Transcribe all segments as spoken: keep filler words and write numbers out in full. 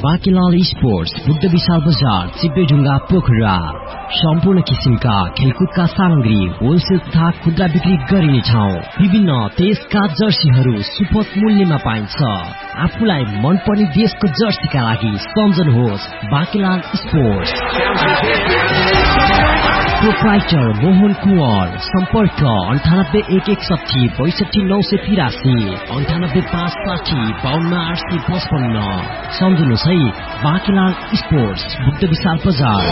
बाँकीलाल sports Buddha विशाल बजार चिप्लेढुङ्गा पोखरा। सम्पूर्ण किसिमका खेलकुदका सामग्री होलसेल तथा खुद्रा बिक्री गरिने ठाउँ। विभिन्न देशका जर्सीहरू सुपथ मूल्यमा पाइन्छ। आफूलाई मनपर्ने देशको जर्सीका लागि सम्झनुहोस् बाँकीलाल स्पोर्ट्स। प्रोप्राइटर मोहन कुँवर। सम्पर्क अन्ठानब्बे एक एकसठी बैसठी नौ सय तिरासी अन्ठानब्बे पाँच साठी बाहन्न आठ सय पचपन्न। सम्झनुहोस् है बाँकीलाल स्पोर्ट्स बुद्ध विशाल बजार।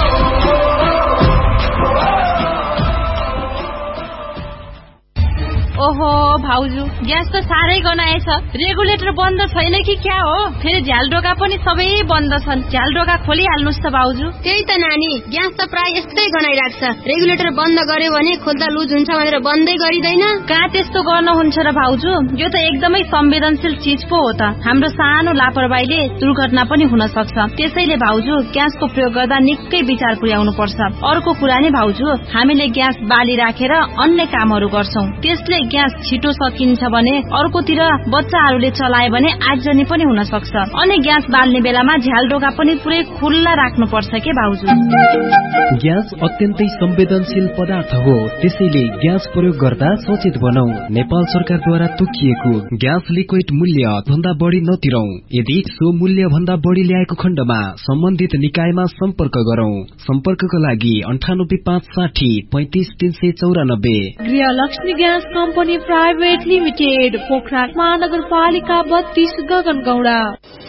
ओहो भाउजू, ग्यास त साह्रै गनाएछ। रेगुलेटर बन्द छैन कि क्या हो? फेरि झ्यालडोका पनि सबै बन्द छन्। झ्यालडोका खोलिहाल्नुस् त भाउजू। त्यही त नानी, ग्यास त प्राय यस्तै गनाइराख्छ। रेगुलेटर बन्द गर्यो भने खोल्दा लुज हुन्छ भनेर बन्दै गरिदैन। कहाँ त्यस्तो गर्नुहुन्छ र भाउजू? यो त एकदमै संवेदनशील चीज पो हो त। हाम्रो सानो लापरवाहीले दुर्घटना पनि हुन सक्छ। त्यसैले भाउजू ग्यासको प्रयोग गर्दा निकै विचार पुर्याउनु पर्छ। अर्को कुरा नि भाउजू, हामीले ग्यास बाली राखेर अन्य कामहरू गर्छौं। त्यसले ग्यास छिटो सकिन्छ भने अर्कोतिर बच्चाहरूले चलाए भने आगजनी पनि हुन सक्छ। अनि ग्यास बाल्ने बेलामा झ्यालडोका पनि पुरै खुल्ला राख्नु पर्छ के भाउजू? ग्यास अत्यन्तै संवेदनशील पदार्थ हो, त्यसैले ग्यास प्रयोग गर्दा सचेत बनौ। नेपाल सरकारद्वारा तोकिएको ग्यास लिक्विड मूल्य भन्दा बढी नतिरौ। यदि सो मूल्य भन्दा बढी ल्याएको खण्डमा सम्बन्धित निकायमा सम्पर्क गरौं। सम्पर्कको लागि अन्ठानब्बे पाँच साठी पैंतिस तीन सय चौरानब्बे। गृहलक्ष्मी gas company private limited, Pokhara महानगरपालिका बत्तीस गगनगौडा।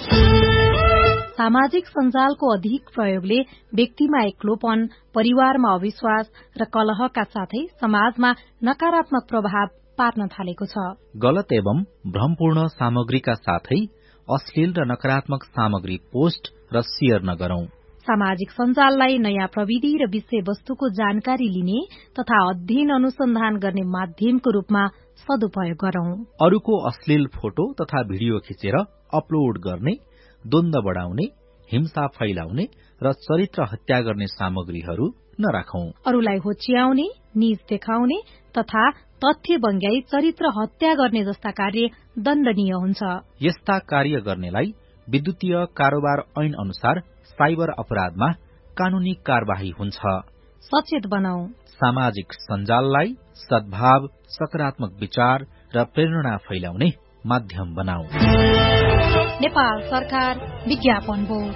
सामाजिक सञ्जालको अधिक प्रयोगले व्यक्तिमा एक्लोपन, परिवारमा अविश्वास र कलहका साथै समाजमा नकारात्मक प्रभाव पार्न थालेको छ। गलत एवं भ्रमपूर्ण सामग्रीका साथै अश्लील र नकारात्मक सामग्री पोस्ट र शेयर नगरौं। सामाजिक सञ्जाललाई नयाँ प्रविधि र विषयवस्तुको जानकारी लिने तथा अध्ययन अनुसन्धान गर्ने माध्यमको रूपमा सदुपयोग गरौं। अरूको अश्लील फोटो तथा भिडियो खिचेर अपलोड गर्ने, द्वन्द्व बढ़ाउने, हिंसा फैलाउने र चरित्र हत्या गर्ने सामग्रीहरू नराखौं। अरूलाई होच्याउने, नीच देखाउने तथा तथ्य बङ्ग्याई चरित्र हत्या गर्ने जस्ता कार्य दण्डनीय हुन्छ। यस्ता कार्य गर्नेलाई विद्युतीय कारोबार ऐन अनुसार साइबर अपराधमा कानूनी कार्यवाही हुन्छ। सचेत बनाऊ। सामाजिक सञ्जाललाई सद्भाव, सकारात्मक विचार र प्रेरणा फैलाउने माध्यम बनाऊ। नेपाल सरकार विज्ञापन बोर्ड।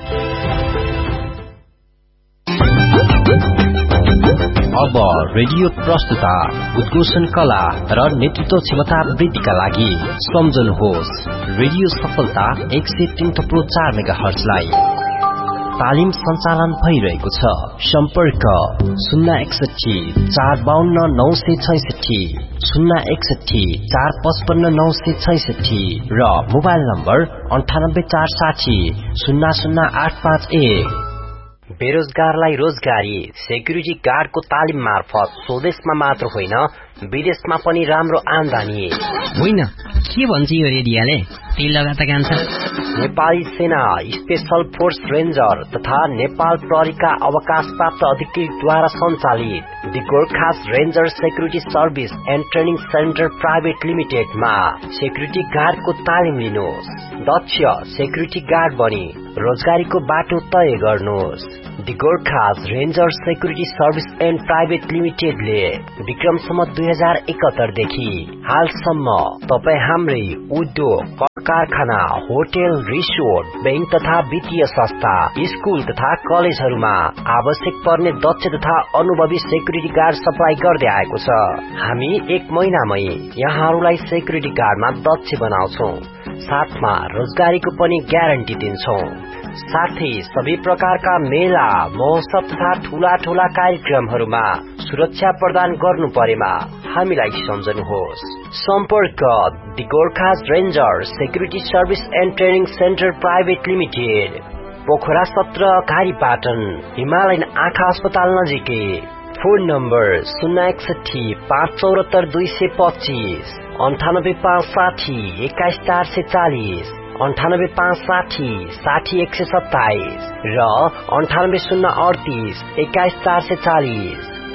अब रेडियो प्रस्तुता उद्घोषण कला र नेतृत्व क्षमता वृद्धिका लागि सम्झनुहोस् रेडियो सफलता एक सय तीन थप्लो चार मेगा हर्जलाई। तालिम सञ्चालन भइरहेको छ। सम्पर्क शून्य एकसठी चार बाहन्न नौ सय छैसठी शून्य एकसठी चार पचपन्न नौ सय छैसठी र मोबाइल नम्बर अन्ठानब्बे चार साठी शून्य शून्य आठ पाँच एक। बेरोजगारलाई रोजगारी सेक्युरिटी गार्डको तालिम मार्फत स्वदेशमा मात्र होइन विदेशमा पनि राम्रो आमदानी। होइन के भन्छ यो रेडियोले? त्यही लगातार गान्छ। नेपाली सेना स्पेशल फोर्स रेन्जर तथा नेपाल प्रहरीका अवकाश प्राप्त अधिकृतद्वारा सञ्चालित the Gorkhas ranger security service and training centre private लिमिटेडमा security गार्डको तालिम लिनुहोस्। दक्ष सेक्युरिटी गार्ड बनी रोजगारीको बाटो तय गर्नुहोस्। The Gorkhas ranger security service and private लिमिटेडले विक्रमसम्म दुई हजार एकहत्तरदेखि हालसम्म तपाईँ हाम्रै उद्योग, कारखाना, होटल, रिसोर्ट, बैंक तथा वित्तीय संस्था, स्कूल तथा कलेजहरूमा आवश्यक पर्ने दक्ष तथा अनुभवी सेक्युरिटी गार्ड सप्लाई गर्दै आएको छ। हामी एक महिनामै यहाँहरूलाई सेक्युरिटी गार्डमा दक्ष बनाउँछौं। साथमा रोजगारीको पनि ग्यारेन्टी दिन्छौं। साथै सबै प्रकारका मेला, महोत्सव तथा ठूला ठूला कार्यक्रमहरूमा सुरक्षा प्रदान गर्नु परेमा हामीलाई सम्झनुहोस्। सम्पर्क the Gorkhas ranger security service and training centre private limited, Pokhara सत्र घारीपाटन, हिमालयन आँखा अस्पताल नजिकै। फोन नम्बर शून्य एकसठी पाँच चौरात्तर दुई सय पच्चीस अन्ठानब्बे पाँच साठी एक्काइस चार सय चालिस अन्ठानब्बे पाँच साठी साठी एक सय सत्ताइस र अन्ठानब्बे शून्य अडतिस एक्काइस चार सय चालिस।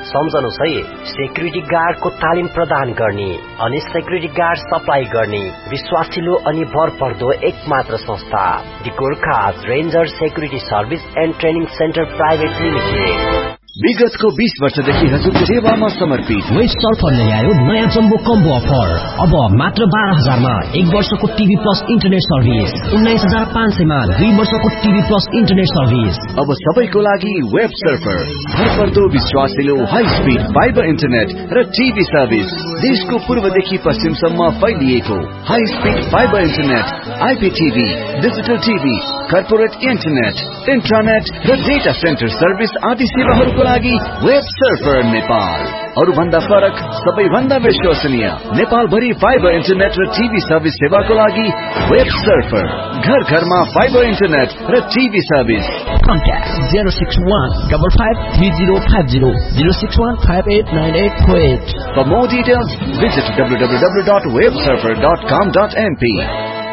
सम्झनु सही, सेक्युरिटी गार्डको तालिम प्रदान गर्ने अनि सेक्युरिटी गार्ड सप्लाई गर्ने विश्वासिलो अनि भरपर्दो एक मात्र संस्था the Gorkhas ranger security service and training centre private limited. विगतको बीस वर्षदेखि हजुरको सेवामा समर्पित वेस्ट सर्फरले ल्यायो नयाँ जम्बो कम्बो अफर। अब मात्र बाह्र हजारमा एक वर्षको टिभी प्लस इन्टरनेट सर्भिस, उन्नाइस हजार पाँच सयमा दुई वर्षको टिभी प्लस इन्टरनेट सर्भिस। अब सबैको लागि वेब सर्फर, भरपर्दो विश्वासिलो हाई स्पिड फाइबर इन्टरनेट र टिभी सर्भिस। देशको पूर्वदेखि पश्चिमसम्म फैलिएको high speed fibre internet, आइपीटीभी, digital TV, corporate internet, इन्ट्रानेट र डेटा सेन्टर सर्भिस आदि सेवाहरूको लागि वेब सर्फर नेपाल। अरु भन्दा फरक, सबैभन्दा विश्वसनीय नेपाल भरि फाइबर इन्टरनेट र टिभी सर्भिस सेवाको लागि वेब सर्फर। घर घरमा फाइबर इन्टरनेट र TV service. Contact zero six one five five three zero five zero zero six one five eight nine eight four eight. For more details, visit w w w dot web surfer dot com dot m p.